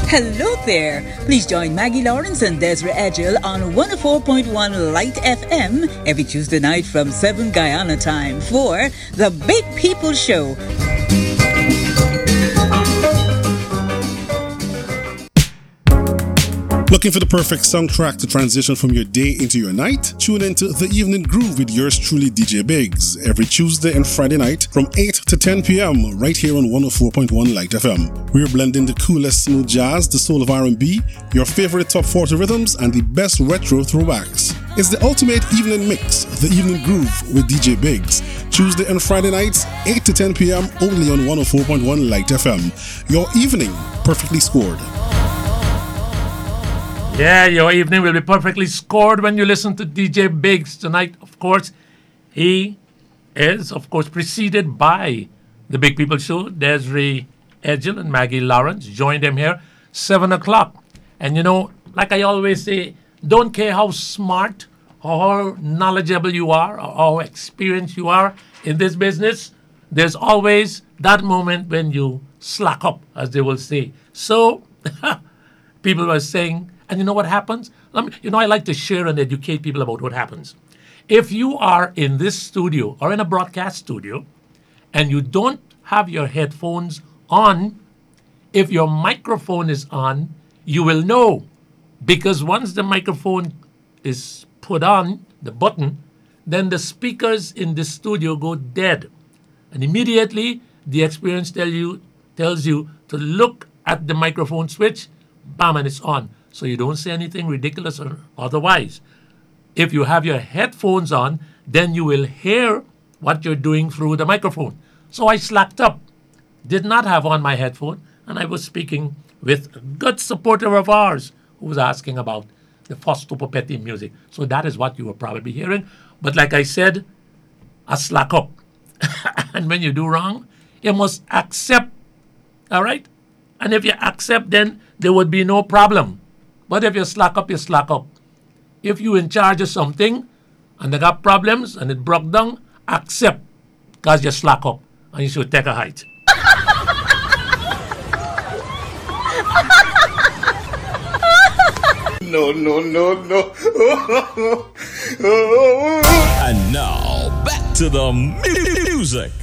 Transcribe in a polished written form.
Hello there. Please join Maggie Lawrence and Desiree Edgel on 104.1 Light FM every Tuesday night from 7 Guyana time for The Big People Show. Looking for the perfect soundtrack to transition from your day into your night? Tune into The Evening Groove with yours truly, DJ Biggs, every Tuesday and Friday night from 8 to 10 p.m. right here on 104.1 Light FM. We're blending the coolest smooth jazz, the soul of R&B, your favorite top 40 rhythms, and the best retro throwbacks. It's the ultimate evening mix, The Evening Groove with DJ Biggs. Tuesday and Friday nights, 8 to 10 p.m. only on 104.1 Light FM. Your evening perfectly scored. Yeah, your evening will be perfectly scored when you listen to DJ Biggs tonight. Of course, he is, preceded by the Big People Show. Desiree Edgel and Maggie Lawrence joined him here, 7 o'clock. And like I always say, don't care how smart or how knowledgeable you are or how experienced you are in this business, there's always that moment when you slack up, as they will say. So, people were saying, and you know what happens? I like to share and educate people about what happens. If you are in this studio or in a broadcast studio and you don't have your headphones on, if your microphone is on, you will know. Because once the microphone is put on, the button, then the speakers in the studio go dead. And immediately the experience tells you to look at the microphone switch, bam, and it's on. So you don't say anything ridiculous or otherwise. If you have your headphones on, then you will hear what you're doing through the microphone. So I slacked up, did not have on my headphone, and I was speaking with a good supporter of ours who was asking about the Fausto Popetti music. So that is what you were probably hearing. But like I said, I slack up. And when you do wrong, you must accept, all right? And if you accept, then there would be no problem. But if you slack up, you slack up. If you're in charge of something and they got problems and it broke down, accept because you slack up and you should take a height. No. And now, back to the music.